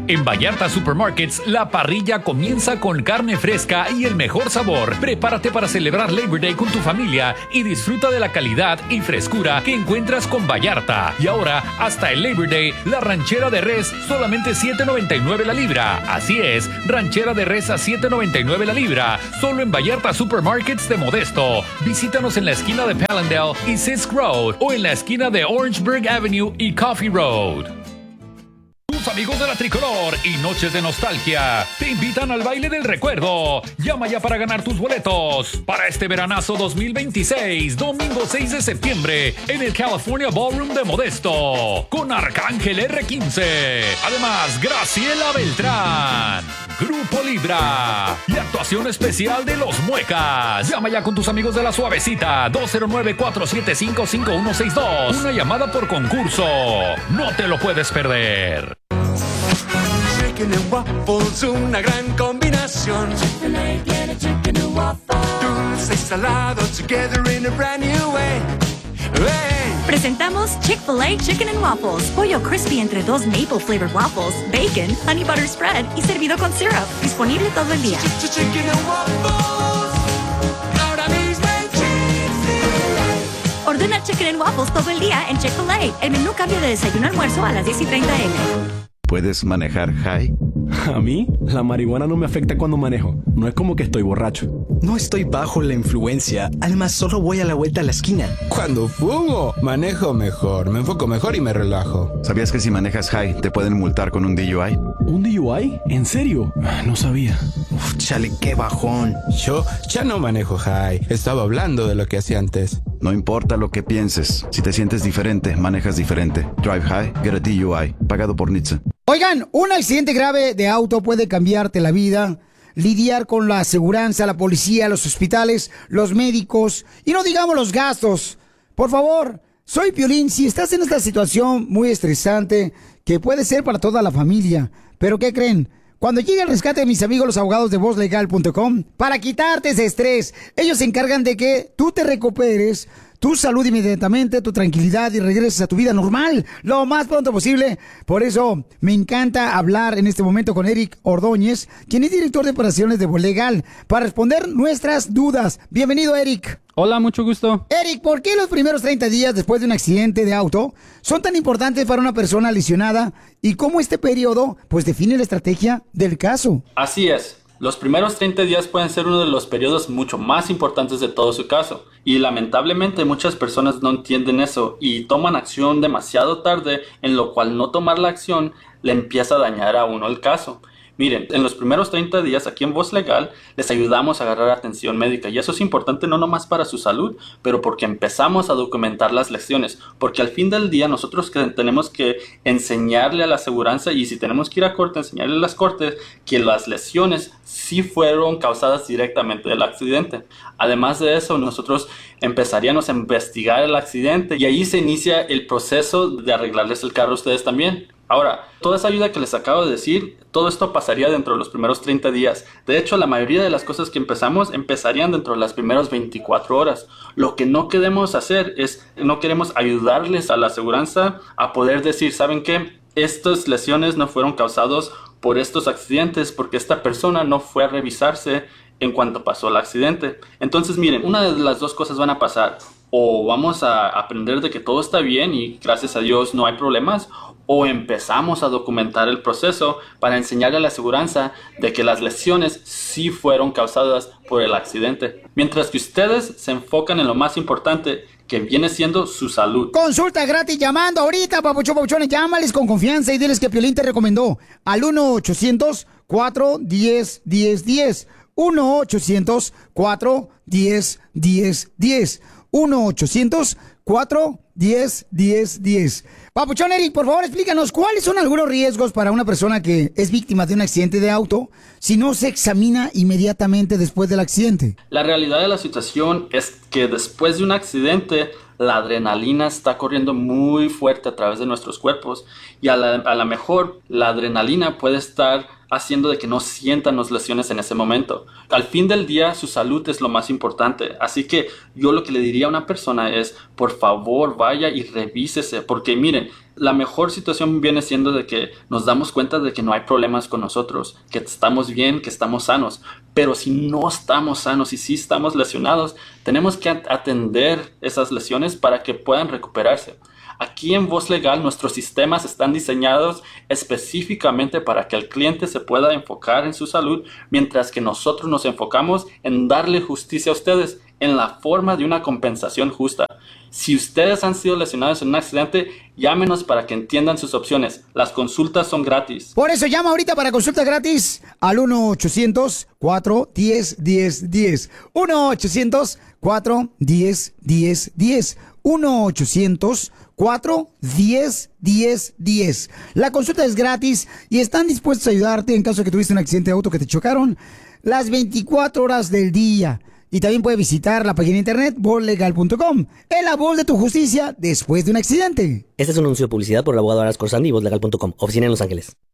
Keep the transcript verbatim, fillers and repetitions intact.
En Vallarta Supermarkets, la parrilla comienza con carne fresca y el mejor sabor. Prepárate para celebrar Labor Day con tu familia y disfruta de la calidad y frescura que encuentras con Vallarta. Y ahora, hasta el Labor Day, la ranchera de res solamente siete noventa y nueve la libra. Así es, ranchera de res a siete noventa y nueve la libra, solo en Vallarta Supermarkets de Modesto. Visítanos en la esquina de Pallandale y Sisk Road o en la esquina de Orangeburg Avenue y Coffee Road. Tus amigos de la Tricolor y Noches de Nostalgia te invitan al baile del recuerdo. Llama ya para ganar tus boletos para este veranazo dos mil veintiséis, domingo seis de septiembre, en el California Ballroom de Modesto, con Arcángel erre quince. Además, Graciela Beltrán, Grupo Libra y actuación especial de Los Muecas. Llama ya con tus amigos de La Suavecita, dos cero nueve, cuatro siete cinco, cinco uno seis dos. Una llamada por concurso. No te lo puedes perder. Chicken and waffles, una gran combinación. Chick-fil-A, get a chicken and waffle. Dulce y salado together in a brand new way. Hey. Presentamos Chick-fil-A Chicken and Waffles. Pollo crispy entre dos maple flavored waffles, bacon, honey butter spread y servido con syrup. Disponible todo el día. Chicken and waffles. Ahora mismo en Chick-fil-A. Ordena Chicken and Waffles todo el día en Chick-fil-A. El menú cambia de desayuno a almuerzo a las diez y treinta eme. ¿Puedes manejar high? A mí, la marihuana no me afecta cuando manejo. No es como que estoy borracho. No estoy bajo la influencia. Además, solo voy a la vuelta a la esquina. Cuando fumo, manejo mejor, me enfoco mejor y me relajo. ¿Sabías que si manejas high te pueden multar con un D U I? ¿Un D U I? ¿En serio? No sabía. Uf, chale, qué bajón. Yo ya no manejo high. Estaba hablando de lo que hacía antes. No importa lo que pienses. Si te sientes diferente, manejas diferente. Drive high, get a D U I. Pagado por N H T S A. Oigan, un accidente grave de auto puede cambiarte la vida. Lidiar con la aseguranza, la policía, los hospitales, los médicos y no digamos los gastos. Por favor, soy Piolín. Si estás en esta situación muy estresante, que puede ser para toda la familia, ¿pero qué creen? Cuando llegue el rescate de mis amigos los abogados de voz legal punto com, para quitarte ese estrés, ellos se encargan de que tú te recuperes tu salud inmediatamente, tu tranquilidad y regreses a tu vida normal lo más pronto posible. Por eso me encanta hablar en este momento con Eric Ordóñez, quien es director de operaciones de Voz Legal, para responder nuestras dudas. Bienvenido, Eric. Hola, mucho gusto. Eric, ¿por qué los primeros treinta días después de un accidente de auto son tan importantes para una persona lesionada y cómo este periodo pues define la estrategia del caso? Así es. Los primeros treinta días pueden ser uno de los periodos mucho más importantes de todo su caso. Y lamentablemente muchas personas no entienden eso y toman acción demasiado tarde, en lo cual no tomar la acción le empieza a dañar a uno el caso. Miren, en los primeros treinta días aquí en Voz Legal les ayudamos a agarrar atención médica y eso es importante no nomás para su salud, pero porque empezamos a documentar las lesiones, porque al fin del día nosotros que tenemos que enseñarle a la aseguranza y si tenemos que ir a corte, enseñarle a las cortes que las lesiones sí fueron causadas directamente del accidente. Además de eso, nosotros empezaríamos a investigar el accidente y ahí se inicia el proceso de arreglarles el carro a ustedes también. Ahora, toda esa ayuda que les acabo de decir, todo esto pasaría dentro de los primeros treinta días. De hecho, la mayoría de las cosas que empezamos empezarían dentro de las primeras veinticuatro horas. Lo que no queremos hacer es, no queremos ayudarles a la aseguranza a poder decir, ¿saben qué? Estas lesiones no fueron causadas por estos accidentes porque esta persona no fue a revisarse en cuanto pasó el accidente. Entonces, miren, una de las dos cosas van a pasar. O vamos a aprender de que todo está bien y gracias a Dios no hay problemas, o empezamos a documentar el proceso para enseñarle a la aseguranza de que las lesiones sí fueron causadas por el accidente. Mientras que ustedes se enfocan en lo más importante, que viene siendo su salud. Consulta gratis llamando ahorita, papuchón, papuchones. Llámales con confianza y diles que Piolín te recomendó al uno ochocientos, cuatro uno cero, uno cero uno cero. uno ochocientos, cuatro uno cero, uno cero uno cero. uno ochocientos, cuatro uno cero, uno cero uno cero. Papuchón Eric, por favor, explícanos cuáles son algunos riesgos para una persona que es víctima de un accidente de auto si no se examina inmediatamente después del accidente. La realidad de la situación es que después de un accidente, la adrenalina está corriendo muy fuerte a través de nuestros cuerpos y a la, a la mejor la adrenalina puede estar haciendo de que no sientan las lesiones en ese momento. Al fin del día, su salud es lo más importante. Así que yo lo que le diría a una persona es, por favor, vaya y revísese. Porque miren, la mejor situación viene siendo de que nos damos cuenta de que no hay problemas con nosotros, que estamos bien, que estamos sanos. Pero si no estamos sanos y si estamos lesionados, tenemos que atender esas lesiones para que puedan recuperarse. Aquí en Voz Legal nuestros sistemas están diseñados específicamente para que el cliente se pueda enfocar en su salud, mientras que nosotros nos enfocamos en darle justicia a ustedes en la forma de una compensación justa. Si ustedes han sido lesionados en un accidente, llámenos para que entiendan sus opciones. Las consultas son gratis. Por eso llama ahorita para consulta gratis al uno ochocientos, cuatro uno cero, uno cero uno cero. uno ochocientos, cuatro uno cero, uno cero uno cero. uno ochocientos, cuatro uno cero, uno cero uno cero. La consulta es gratis y están dispuestos a ayudarte en caso de que tuviste un accidente de auto, que te chocaron, las veinticuatro horas del día. Y también puedes visitar la página de internet voz legal punto com. Es la voz de tu justicia después de un accidente. Este es un anuncio de publicidad por el abogado Aras Corsandi y voz legal punto com. Oficina en Los Ángeles.